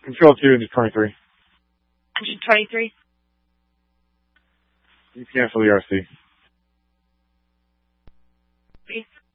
Control 2, engine 23. Engine 23. You cancel the RC.